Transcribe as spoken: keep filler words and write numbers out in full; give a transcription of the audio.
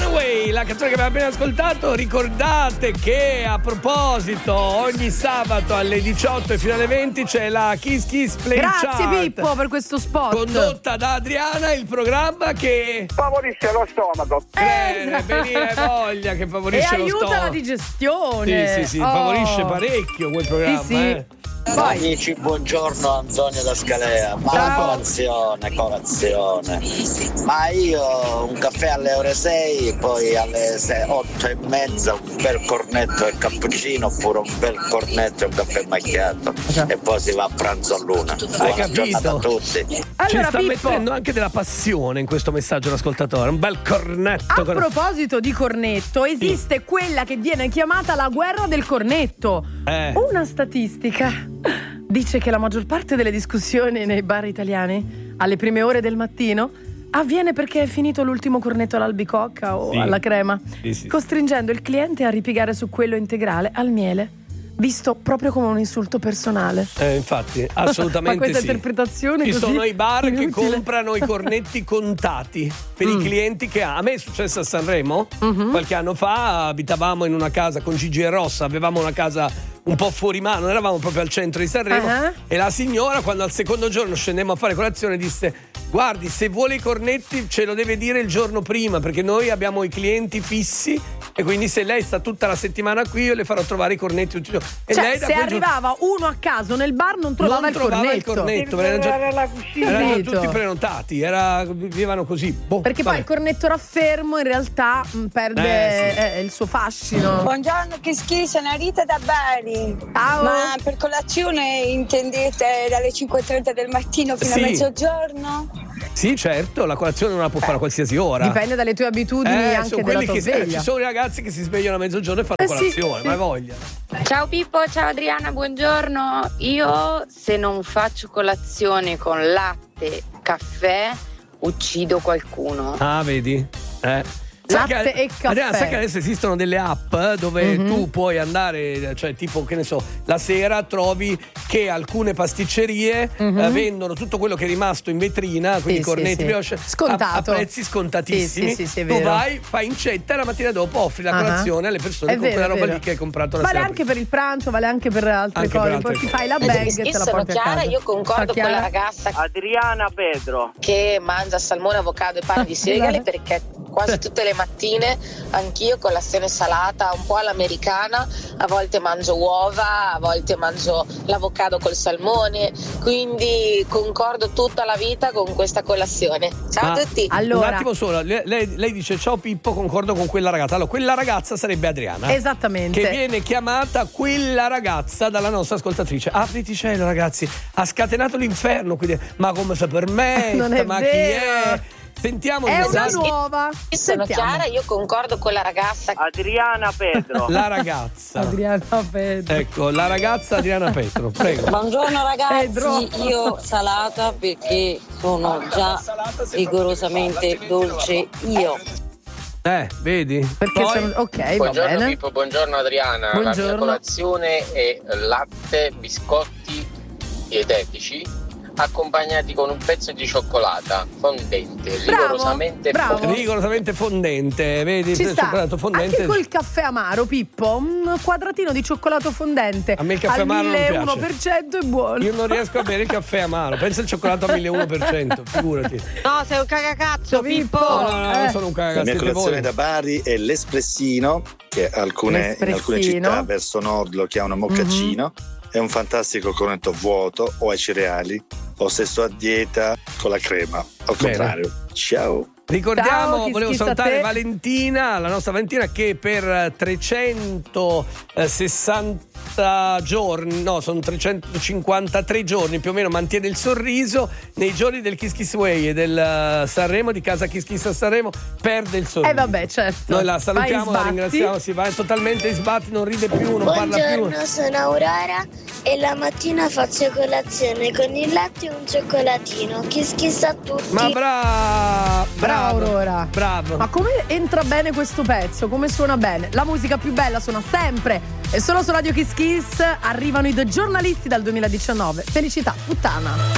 Away, la canzone che abbiamo appena ascoltato. Ricordate che a proposito ogni sabato alle diciotto e fino alle venti c'è la Kiss Kiss Play Grazie Chart, Pippo per questo spot, condotta da Adriana, il programma che favorisce lo stomaco. Bene, benire voglia, che favorisce e lo aiuta stomaco. la digestione. Sì, sì, sì, Oh. favorisce parecchio quel programma, Sì, sì. eh. Poi. Amici, buongiorno, Antonio da Scalea. Ma la colazione, colazione. Ma io un caffè alle ore sei, poi alle otto e mezza un bel cornetto e cappuccino, oppure un bel cornetto e un caffè macchiato. E poi si va a pranzo a luna. Hai Buona giornata a capito? tutti. Ci Allora, sta Pippo, mettendo anche della passione in questo messaggio l'ascoltatore. Un bel cornetto. a proposito di cornetto, esiste quella che viene chiamata la guerra del cornetto. Eh. Una statistica dice che la maggior parte delle discussioni nei bar italiani alle prime ore del mattino avviene perché è finito l'ultimo cornetto all'albicocca o Sì. alla crema, Sì, sì. costringendo il cliente a ripiegare su quello integrale al miele, visto proprio come un insulto personale. Eh, infatti, assolutamente Ma questa sì. interpretazione Ci così sono i bar che inutile. comprano i cornetti contati per Mm. i clienti che ha. A me è successo a Sanremo, Mhm. qualche anno fa, abitavamo in una casa con Gigi e Rossa, avevamo una casa un po' fuori mano, non eravamo proprio al centro di Sanremo, Ah. e la signora, quando al secondo giorno scendemmo a fare colazione, disse: guardi, se vuole i cornetti ce lo deve dire il giorno prima, perché noi abbiamo i clienti fissi e quindi se lei sta tutta la settimana qui io le farò trovare i cornetti tutti i giorni. E Cioè, lei da se quel giorno arrivava uno a caso nel bar non trovava, non il, trovava cornetto. il cornetto, Devi erano, già- trovare la cucina. erano Capito. tutti prenotati, era, vivevano così. Boh, Perché poi vabbè. il cornetto raffermo in realtà mh, perde Eh, sì. eh, il suo fascino. Buongiorno, che schifo, sono Rita da Bari. Ciao. Ma per colazione intendete dalle cinque e trenta del mattino fino Sì. a mezzogiorno? Sì, certo, la colazione non la può fare a qualsiasi ora. Dipende dalle tue abitudini Eh, anche sono della quelli tua che, sveglia. eh, ci sono i ragazzi che si svegliano a mezzogiorno e fanno Eh, sì, colazione, sì. ma hai voglia. Ciao Pippo, ciao Adriana, buongiorno. Io se non faccio colazione con latte, caffè, uccido qualcuno. Ah, vedi? Eh. Sai Latte che- e caffè. Adriana, sai che adesso esistono delle app eh, dove Mhm. tu puoi andare, cioè tipo, che ne so, la sera trovi che alcune pasticcerie Mhm. eh, vendono tutto quello che è rimasto in vetrina, quindi Sì, cornetti, sì, sì. brioche, Scontato. a, a prezzi scontatissimi. Sì, sì, sì, sì, è tu vero. vai, fai incetta e la mattina dopo offri la Ah. colazione alle persone È con vero, quella è roba vero. lì che hai comprato la Vale sera anche prima. per il pranzo, vale anche per altre Anche per cose. altre Poi ti cose. fai la Eh, bag e sì, te la sono porti a Chiara, casa. io concordo Ciao, con Chiara. la ragazza Adriana Pedro. che mangia salmone, avocado e pane di segale, perché quasi tutte le mattine anch'io colazione salata, un po' all'americana, a volte mangio uova, a volte mangio l'avocado col salmone, quindi concordo tutta la vita con questa colazione. Ciao Ah, a tutti. Allora, Un attimo solo, lei, lei- lei dice ciao Pippo, concordo con quella ragazza. Allora, quella ragazza sarebbe Adriana. esattamente. Che viene chiamata quella ragazza dalla nostra ascoltatrice. Apriti cielo, ragazzi, ha scatenato l'inferno. Quindi, ma come si permette? Non è ma chi vero. è? Sentiamo È il una messaggio. nuova. Io sono Sentiamo. Chiara, io concordo con la ragazza. Adriana Pedro. La ragazza. Adriana Pedro. Ecco, la ragazza Adriana Petro, prego. Buongiorno ragazzi, Pedro. io salata perché sono già rigorosamente dolce io. Eh, vedi? Perché Poi- sono ok, va Buongiorno bene. Pippo, buongiorno Adriana. La Buongiorno. mia colazione è latte, biscotti dietetici accompagnati con un pezzo di cioccolata fondente, Bravo, rigorosamente bravo. fondente. rigorosamente fondente, vedi? Ci il sta. cioccolato fondente. Anche col caffè amaro, Pippo, un quadratino di cioccolato fondente A me il caffè al amaro non piace. mille e uno per cento è buono. Io non riesco a bere il caffè amaro. Pensa al cioccolato al mille e uno per cento, figurati. No, sei un cagacazzo, Pippo. No, no, no, non Eh. sono un La cagazzo. mia siete colazione voi. da Bari è l'espressino, che alcune, in alcune L'espressino. città verso nord lo chiamano moccacino. È un fantastico cornetto vuoto o ai cereali, o se sto a dieta con la crema. Al Bene. contrario. Ciao. Ricordiamo, Ciao, chi volevo schifo a salutare te. Valentina, la nostra Valentina, che per trecentosessanta giorni, no, sono trecentocinquantatré giorni più o meno, mantiene il sorriso. Nei giorni del Kiss Kiss Way e del eh, Sanremo, di casa Kiss Kiss a Sanremo, perde il sorriso. Eh vabbè, certo. Noi la salutiamo, Vai, la sbatti. ringraziamo, si va totalmente in sbatti, non ride più, non parla più. Buongiorno, sono Aurora e la mattina faccio colazione con il latte e un cioccolatino. Kiss kiss a tutti. Ma brava! Brava Aurora. Bravo. Ma come entra bene questo pezzo? Come suona bene? La musica più bella suona sempre e solo su Radio Kiss Kiss arrivano i The Giornalisti dal duemiladiciannove. Felicità, puttana.